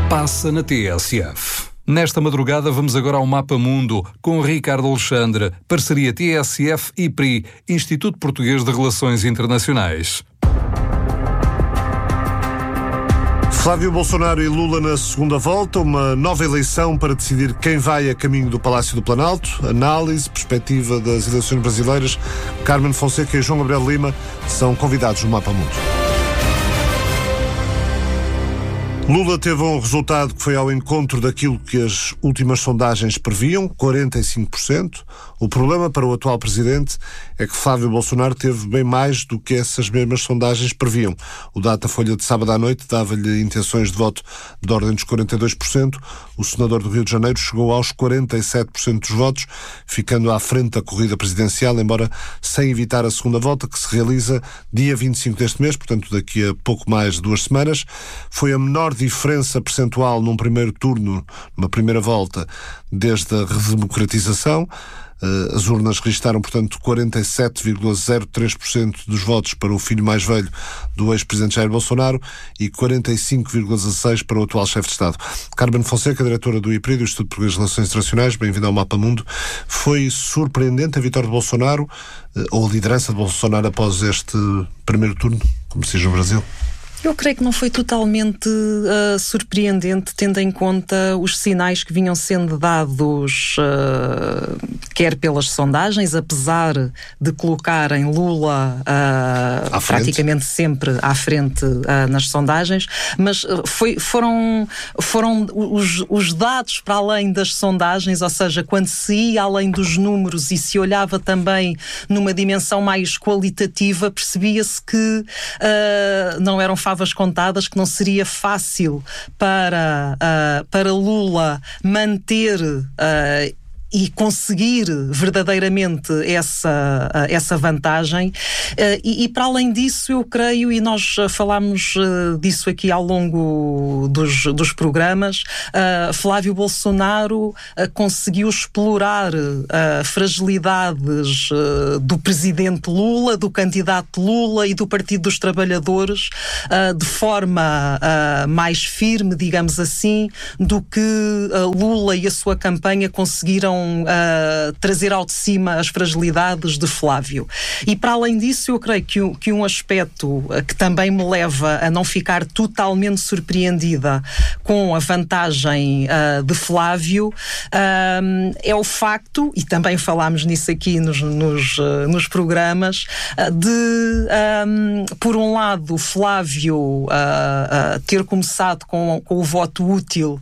Passa na TSF. Nesta madrugada vamos agora ao Mapa Mundo com Ricardo Alexandre, parceria TSF-IPRI, Instituto Português de Relações Internacionais. Flávio Bolsonaro e Lula na segunda volta, uma nova eleição para decidir quem vai a caminho do Palácio do Planalto. Análise, perspectiva das eleições brasileiras. Carmen Fonseca e João Gabriel Lima são convidados no Mapa Mundo. Lula teve um resultado que foi ao encontro daquilo que as últimas sondagens previam, 45%. O problema para o atual presidente é que Flávio Bolsonaro teve bem mais do que essas mesmas sondagens previam. O Datafolha de sábado à noite dava-lhe intenções de voto de ordem dos 42%. O senador do Rio de Janeiro chegou aos 47% dos votos, ficando à frente da corrida presidencial, embora sem evitar a segunda volta, que se realiza dia 25 deste mês, portanto daqui a pouco mais de 2 semanas. Foi a menor diferença percentual num primeiro turno, numa primeira volta, desde a redemocratização. As urnas registaram, portanto, 47,03% dos votos para o filho mais velho do ex-presidente Jair Bolsonaro e 45,16% para o atual chefe de Estado. Carmen Fonseca, diretora do IPRI, do Instituto Português de Relações Internacionais, bem-vinda ao Mapa Mundo. Foi surpreendente a vitória de Bolsonaro, ou a liderança de Bolsonaro após este primeiro turno, como se diz no Brasil? Eu creio que não foi totalmente surpreendente, tendo em conta os sinais que vinham sendo dados, quer pelas sondagens, apesar de colocarem Lula praticamente sempre à frente nas sondagens, mas foram os dados para além das sondagens, ou seja, quando se ia além dos números e se olhava também numa dimensão mais qualitativa, percebia-se que não eram favas contadas, que não seria fácil para Lula manter e conseguir verdadeiramente essa vantagem. E para além disso, eu creio, e nós falámos disso aqui ao longo dos programas, Flávio Bolsonaro conseguiu explorar fragilidades do presidente Lula, do candidato Lula e do Partido dos Trabalhadores de forma mais firme, digamos assim, do que Lula e a sua campanha conseguiram trazer ao de cima as fragilidades de Flávio. E para além disso, eu creio que um aspecto que também me leva a não ficar totalmente surpreendida com a vantagem de Flávio é o facto, e também falámos nisso aqui nos programas, de por um lado Flávio ter começado com o voto útil,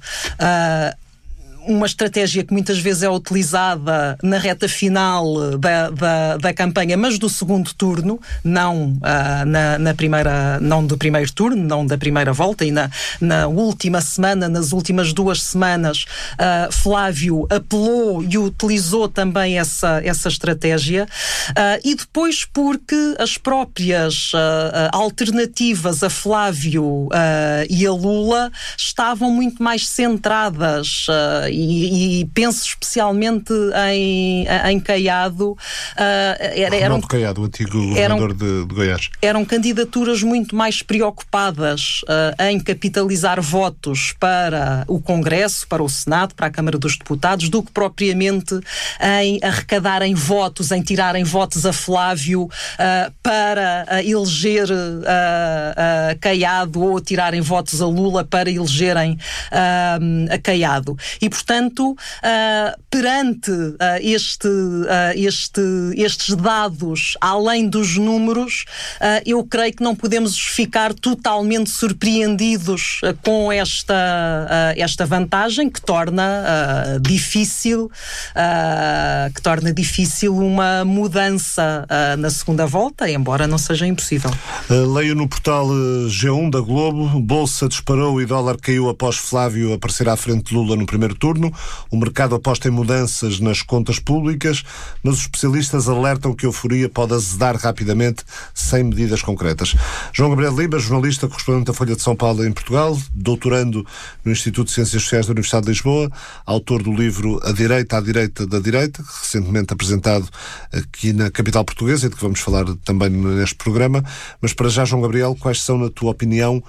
uma estratégia que muitas vezes é utilizada na reta final da campanha, mas do segundo turno, não na primeira, não do primeiro turno, não da primeira volta, e na última semana, nas últimas 2 semanas, Flávio apelou e utilizou também essa estratégia, e depois porque as próprias alternativas a Flávio e a Lula estavam muito mais centradas, e penso especialmente em Caiado. Ronaldo Caiado, o antigo governador de Goiás. Eram candidaturas muito mais preocupadas em capitalizar votos para o Congresso, para o Senado, para a Câmara dos Deputados, do que propriamente em arrecadarem votos, em tirarem votos a Flávio para eleger Caiado, ou tirarem votos a Lula para elegerem a Caiado. E, portanto, perante estes dados, além dos números, eu creio que não podemos ficar totalmente surpreendidos com esta vantagem que torna difícil uma mudança na segunda volta, embora não seja impossível. Leio no portal G1 da Globo: Bolsa disparou e dólar caiu após Flávio aparecer à frente de Lula no primeiro turno. O mercado aposta em mudanças nas contas públicas, mas os especialistas alertam que a euforia pode azedar rapidamente sem medidas concretas. João Gabriel Lima, jornalista, correspondente da Folha de São Paulo em Portugal, doutorando no Instituto de Ciências Sociais da Universidade de Lisboa, autor do livro A Direita à Direita da Direita, recentemente apresentado aqui na capital portuguesa e de que vamos falar também neste programa. Mas para já, João Gabriel, quais são, na tua opinião,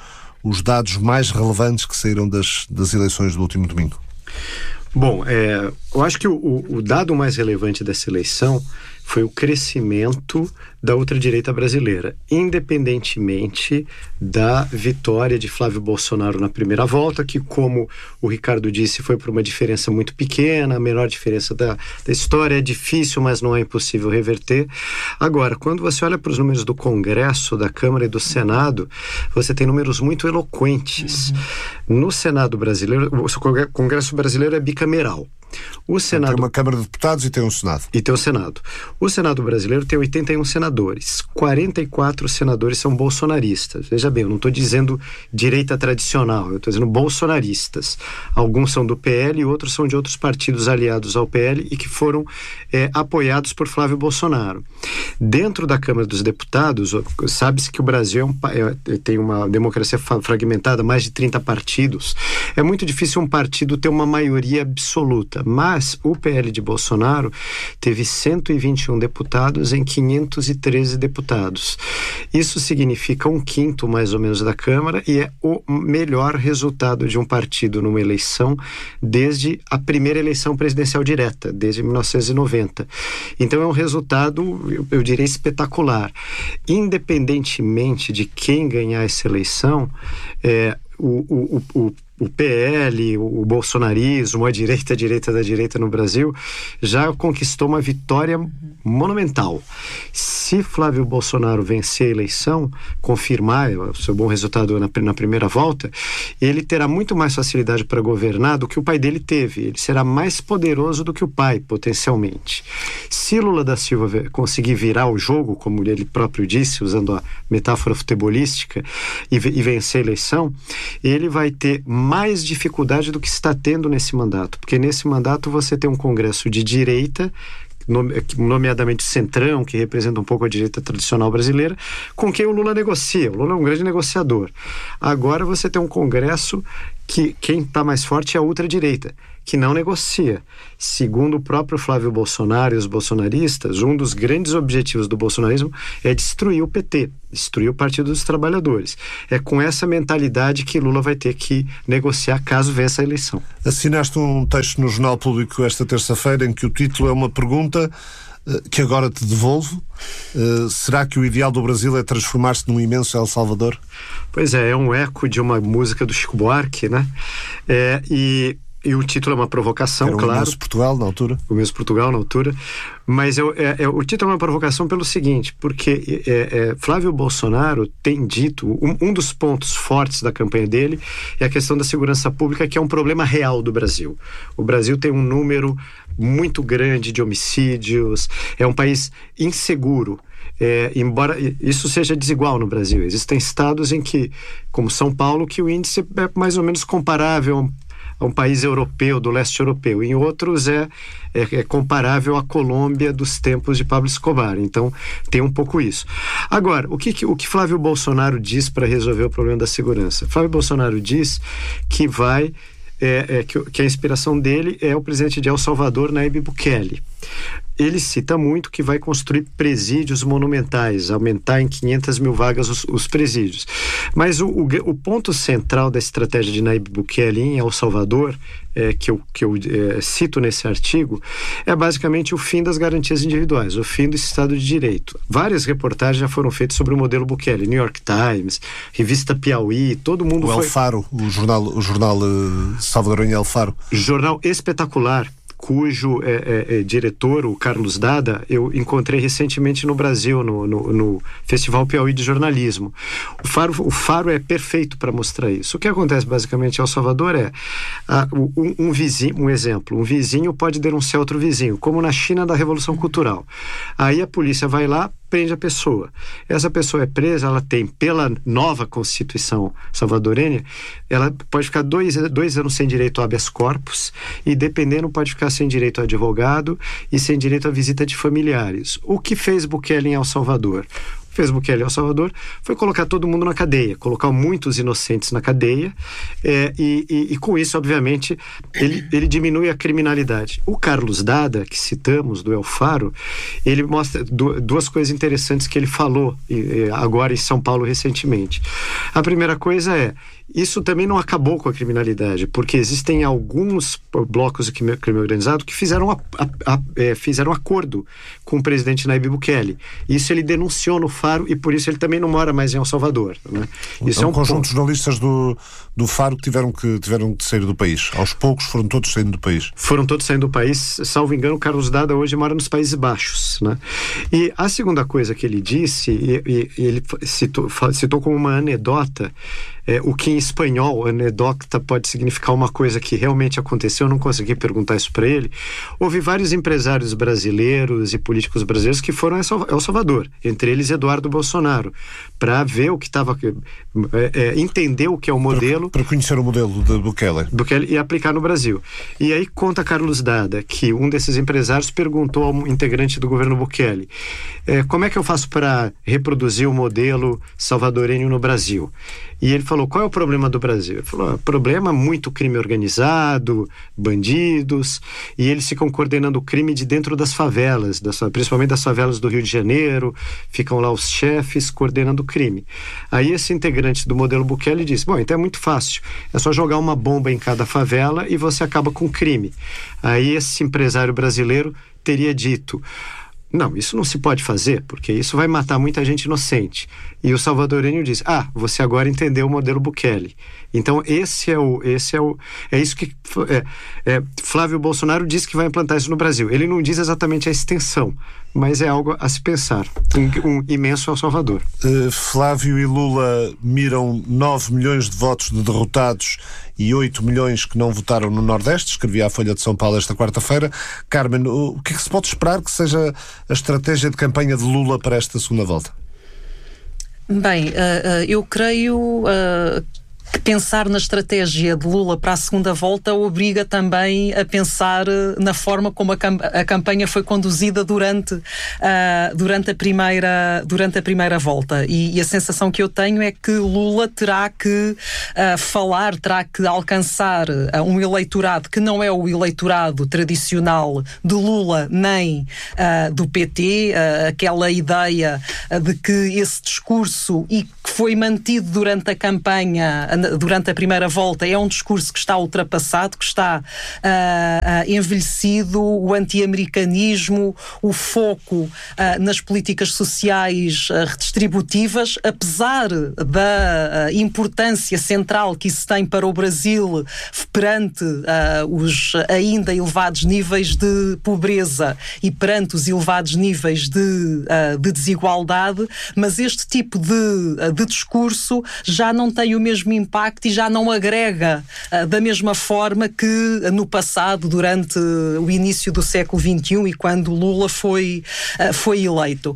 os dados mais relevantes que saíram das eleições do último domingo? Bom, eu acho que o dado mais relevante dessa eleição foi o crescimento da ultradireita brasileira, independentemente da vitória de Flávio Bolsonaro na primeira volta, que, como o Ricardo disse, foi por uma diferença muito pequena, a menor diferença da história. É difícil, mas não é impossível reverter. Agora, quando você olha para os números do Congresso, da Câmara e do Senado, você tem números muito eloquentes. No Senado brasileiro, o Congresso brasileiro é bicameral. O Senado... Tem uma Câmara de Deputados e tem um Senado. E tem o Senado. O Senado brasileiro tem 81 senadores. 44 senadores são bolsonaristas. Veja bem, eu não estou dizendo direita tradicional, eu estou dizendo bolsonaristas. Alguns são do PL e outros são de outros partidos aliados ao PL e que foram apoiados por Flávio Bolsonaro. Dentro da Câmara dos Deputados, sabe-se que o Brasil tem uma democracia fragmentada, mais de 30 partidos. É muito difícil um partido ter uma maioria absoluta. Mas o PL de Bolsonaro teve 121 deputados em 513 deputados. Isso significa 1/5 mais ou menos da Câmara e é o melhor resultado de um partido numa eleição desde a primeira eleição presidencial direta, desde 1990. Então é um resultado, eu diria, espetacular. Independentemente de quem ganhar essa eleição, o PL, o bolsonarismo, a direita da direita no Brasil, já conquistou uma vitória monumental. Se Flávio Bolsonaro vencer a eleição, confirmar o seu bom resultado na primeira volta, ele terá muito mais facilidade para governar do que o pai dele teve. Ele será mais poderoso do que o pai, potencialmente. Se Lula da Silva conseguir virar o jogo, como ele próprio disse, usando a metáfora futebolística, e vencer a eleição, ele vai ter mais dificuldade do que está tendo nesse mandato, porque nesse mandato você tem um Congresso de direita, nomeadamente Centrão, que representa um pouco a direita tradicional brasileira, com quem o Lula negocia. O Lula é um grande negociador. Agora você tem um Congresso que quem está mais forte é a ultradireita, que não negocia. Segundo o próprio Flávio Bolsonaro e os bolsonaristas, um dos grandes objetivos do bolsonarismo é destruir o PT, destruir o Partido dos Trabalhadores. É com essa mentalidade que Lula vai ter que negociar caso vença a eleição. Assinaste um texto no Jornal Público esta terça-feira em que o título é uma pergunta que agora te devolvo. Será que o ideal do Brasil é transformar-se num imenso El Salvador? Pois é um eco de uma música do Chico Buarque, né? E o título é uma provocação, claro. Era o Imenso Portugal na altura. O Imenso Portugal na altura. Mas o título é uma provocação pelo seguinte, porque Flávio Bolsonaro tem dito, um dos pontos fortes da campanha dele é a questão da segurança pública, que é um problema real do Brasil. O Brasil tem um número muito grande de homicídios, é um país inseguro. Embora isso seja desigual no Brasil, existem estados em que, como São Paulo, que o índice é mais ou menos comparável a um país europeu, do leste europeu. Em outros é comparável à Colômbia dos tempos de Pablo Escobar. Então tem um pouco isso. Agora, o que Flávio Bolsonaro diz para resolver o problema da segurança? Flávio Bolsonaro diz que que a inspiração dele é o presidente de El Salvador, Nayib Bukele. Ele cita muito que vai construir presídios monumentais, aumentar em 500 mil vagas os presídios. Mas o ponto central da estratégia de Nayib Bukele em El Salvador, que eu cito nesse artigo, é basicamente o fim das garantias individuais, o fim do Estado de Direito. Várias reportagens já foram feitas sobre o modelo Bukele, New York Times, Revista Piauí, todo mundo El Faro, o jornal salvadorenho El Faro. Jornal espetacular, cujo diretor, o Carlos Dada, eu encontrei recentemente no Brasil, no Festival Piauí de Jornalismo. O Faro é perfeito para mostrar isso. O que acontece basicamente em El Salvador um vizinho, um exemplo, um vizinho pode denunciar outro vizinho, como na China da Revolução Cultural. Aí a polícia vai lá, prende a pessoa. Essa pessoa é presa, ela tem, pela nova Constituição salvadorenha, ela pode ficar dois anos sem direito a habeas corpus e, dependendo, pode ficar sem direito a advogado e sem direito à visita de familiares. O que fez Bukele em El Salvador? fez Bukele ao Salvador foi colocar todo mundo na cadeia, colocar muitos inocentes na cadeia, e com isso, obviamente, ele diminui a criminalidade. O Carlos Dada, que citamos, do El Faro, ele mostra duas coisas interessantes que ele falou agora em São Paulo recentemente. A primeira coisa isso também não acabou com a criminalidade, porque existem alguns blocos de crime organizado que fizeram acordo com o presidente Nayib Bukele. Isso ele denunciou no Faro e por isso ele também não mora mais em El Salvador, né? Isso é um conjunto de jornalistas do Faro que tiveram que sair do país. Aos poucos foram todos saindo do país. Foram todos saindo do país. Salvo engano, Carlos Dada hoje mora nos Países Baixos, né? E a segunda coisa que ele disse, e ele citou como uma anedota, o que em espanhol, anedota, pode significar uma coisa que realmente aconteceu, eu não consegui perguntar isso para ele. Houve vários empresários brasileiros e políticos brasileiros que foram a El Salvador, entre eles Eduardo Bolsonaro, para ver o que estava, entender o que é o modelo. Para conhecer o modelo de Bukele e aplicar no Brasil. E aí conta Carlos Dada que um desses empresários perguntou ao integrante do governo Bukele, como é que eu faço para reproduzir o modelo salvadorenho no Brasil? E ele falou, qual é o problema do Brasil? Ele falou, problema muito crime organizado, bandidos, e eles ficam coordenando o crime de dentro das favelas, principalmente das favelas do Rio de Janeiro, ficam lá os chefes coordenando o crime. Aí esse integrante do modelo Bukele disse, bom, então é muito fácil, é só jogar uma bomba em cada favela e você acaba com o crime. Aí esse empresário brasileiro teria dito, não, isso não se pode fazer, porque isso vai matar muita gente inocente. E o salvadorenho diz, você agora entendeu o modelo Bukele. Então é isso que Flávio Bolsonaro disse que vai implantar isso no Brasil. Ele não diz exatamente a extensão, mas é algo a se pensar. Um imenso El Salvador. Flávio e Lula miram 9 milhões de votos de derrotados e 8 milhões que não votaram no Nordeste, escrevia a Folha de São Paulo esta quarta-feira. Carmen, o que é que se pode esperar que seja a estratégia de campanha de Lula para esta segunda volta? Bem, eu creio que pensar na estratégia de Lula para a segunda volta obriga também a pensar na forma como a campanha foi conduzida durante a primeira volta. E a sensação que eu tenho é que Lula terá que terá que alcançar um eleitorado que não é o eleitorado tradicional de Lula nem do PT, aquela ideia de que esse discurso e que foi mantido durante a campanha, durante a primeira volta, é um discurso que está ultrapassado, que está envelhecido, o anti-americanismo, o foco nas políticas sociais redistributivas, apesar da importância central que isso tem para o Brasil perante os ainda elevados níveis de pobreza e perante os elevados níveis de desigualdade, mas este tipo de discurso já não tem o mesmo impacto e já não agrega da mesma forma que no passado, durante o início do século XXI e quando Lula foi eleito.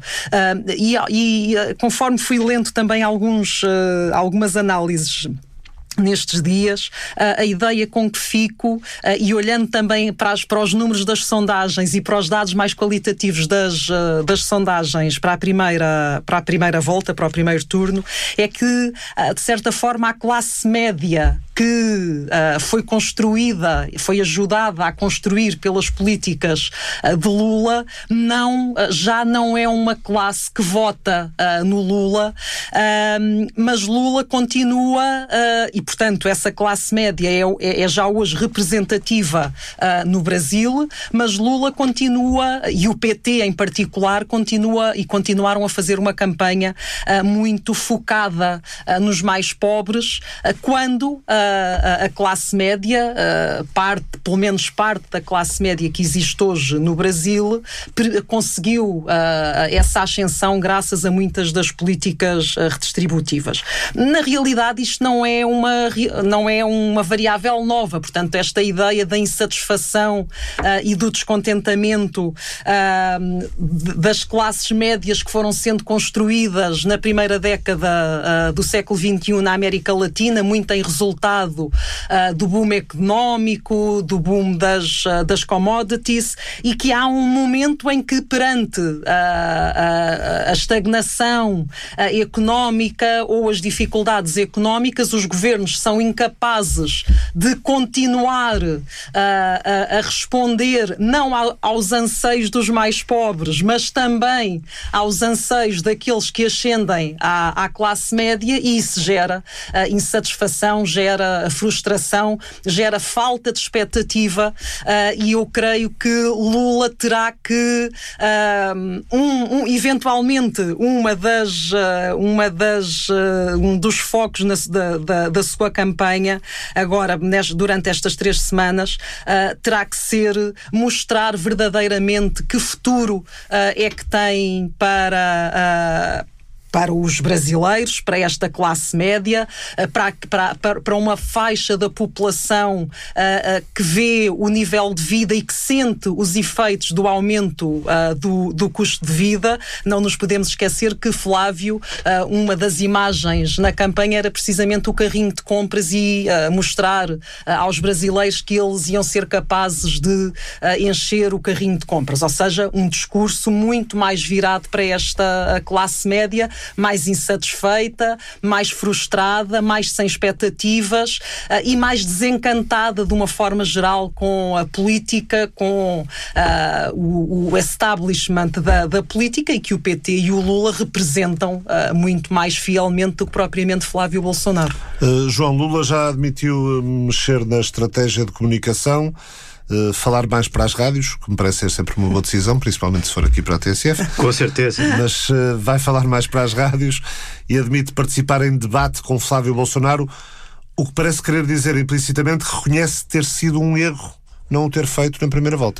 Conforme fui lendo também algumas análises nestes dias, a ideia com que fico, e olhando também para os números das sondagens e para os dados mais qualitativos das sondagens para a primeira volta, para o primeiro turno, é que, de certa forma, a classe média que foi construída, foi ajudada a construir pelas políticas de Lula, já não é uma classe que vota no Lula, mas Lula continua, e portanto essa classe média é já hoje representativa no Brasil, mas Lula continua, e o PT em particular, continuaram a fazer uma campanha muito focada nos mais pobres, quando a classe média, pelo menos parte da classe média que existe hoje no Brasil, conseguiu essa ascensão graças a muitas das políticas redistributivas. Na realidade, isto não é uma variável nova, portanto, esta ideia da insatisfação e do descontentamento das classes médias que foram sendo construídas na primeira década do século XXI na América Latina, muito em resultado do boom económico, do boom das commodities, e que há um momento em que, perante a estagnação económica ou as dificuldades económicas, os governos são incapazes de continuar a responder não aos anseios dos mais pobres, mas também aos anseios daqueles que ascendem à classe média, e isso gera insatisfação, gera frustração, gera falta de expectativa, e eu creio que Lula terá que eventualmente um dos focos da sua campanha agora durante estas 3 semanas terá que ser mostrar verdadeiramente que futuro é que tem para os brasileiros, para esta classe média, para uma faixa da população que vê o nível de vida e que sente os efeitos do aumento do custo de vida. Não nos podemos esquecer que Flávio, uma das imagens na campanha era precisamente o carrinho de compras e mostrar aos brasileiros que eles iam ser capazes de encher o carrinho de compras. Ou seja, um discurso muito mais virado para esta classe média, mais insatisfeita, mais frustrada, mais sem expectativas e mais desencantada de uma forma geral com a política, com o establishment da política, e que o PT e o Lula representam muito mais fielmente do que propriamente Flávio Bolsonaro. João, Lula já admitiu mexer na estratégia de comunicação, falar mais para as rádios, que me parece ser sempre uma boa decisão, principalmente se for aqui para a TSF. Com certeza. Mas vai falar mais para as rádios e admite participar em debate com Flávio Bolsonaro, o que parece querer dizer implicitamente que reconhece ter sido um erro não o ter feito na primeira volta.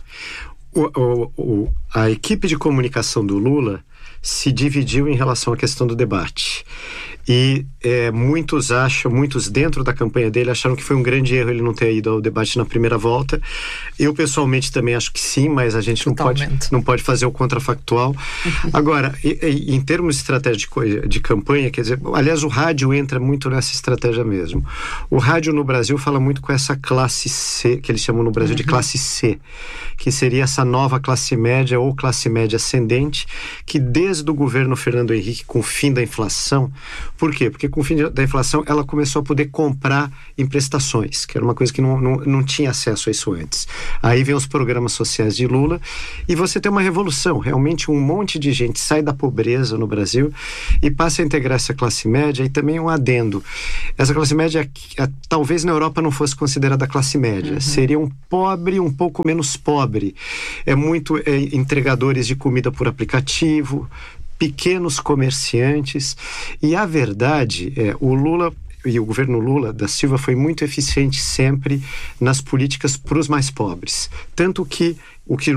A equipe de comunicação do Lula se dividiu em relação à questão do debate. E muitos dentro da campanha dele acharam que foi um grande erro ele não ter ido ao debate na primeira volta. Eu pessoalmente também acho que sim, mas a gente não pode fazer o contrafactual. Agora, em termos de estratégia de campanha, quer dizer, aliás, o rádio entra muito nessa estratégia mesmo. O rádio no Brasil fala muito com essa classe C, que eles chamam no Brasil de classe C, que seria essa nova classe média ou classe média ascendente, que desde o governo Fernando Henrique, com o fim da inflação. Por quê? Porque com o fim da inflação ela começou a poder comprar em prestações, que era uma coisa que não tinha acesso a isso antes. Aí vem os programas sociais de Lula e você tem uma revolução. Realmente um monte de gente sai da pobreza no Brasil e passa a integrar essa classe média. E também um adendo. Essa classe média, talvez na Europa não fosse considerada classe média. Seria um pobre um pouco menos pobre. Entregadores de comida por aplicativo, pequenos comerciantes. E a verdade o Lula e o governo Lula da Silva foi muito eficiente sempre nas políticas para os mais pobres. Tanto que o que